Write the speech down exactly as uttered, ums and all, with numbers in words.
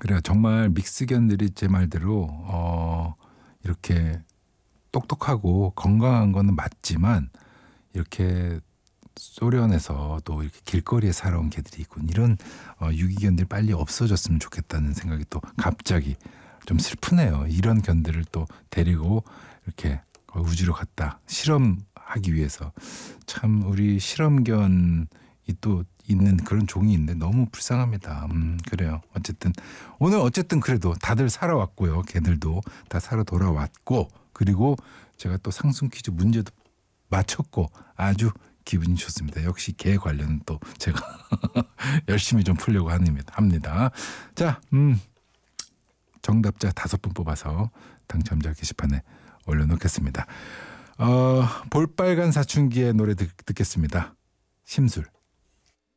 그래요. 정말 믹스견들이 제 말대로 어 이렇게 똑똑하고 건강한 거는 맞지만 이렇게 소련에서 또 이렇게 길거리에 살아온 개들이 있고 이런 어 유기견들이 빨리 없어졌으면 좋겠다는 생각이 또 갑자기 좀 슬프네요. 이런 견들을 또 데리고 이렇게 우주로 갔다 실험하기 위해서. 참 우리 실험견이 또 있는 그런 종이 있는데 너무 불쌍합니다. 음 그래요. 어쨌든 오늘 어쨌든 그래도 다들 살아왔고요. 개들도 다 살아 돌아왔고, 그리고 제가 또 상승 퀴즈 문제도 맞췄고 아주 기분이 좋습니다. 역시 개 관련은 또 제가 열심히 좀 풀려고 합니다. 자, 음, 정답자 다섯 분 뽑아서 당첨자 게시판에 올려놓겠습니다. 어, 볼빨간 사춘기의 노래 듣, 듣겠습니다. 심술.